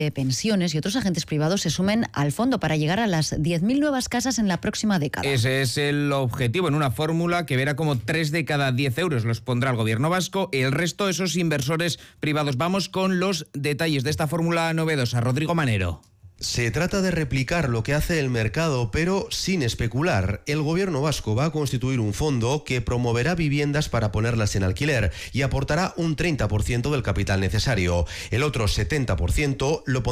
de pensiones y otros agentes privados se sumen al fondo para llegar a las 10.000 nuevas casas en la próxima década. Ese es el objetivo, en una fórmula que verá como 3 de cada 10 euros los pondrá el gobierno vasco, el resto esos inversores privados. Vamos con los detalles de esta fórmula novedosa. Rodrigo Manero. Se trata de replicar lo que hace el mercado, pero sin especular. El gobierno vasco va a constituir un fondo que promoverá viviendas para ponerlas en alquiler y aportará un 30% del capital necesario. El otro 70% lo pondrá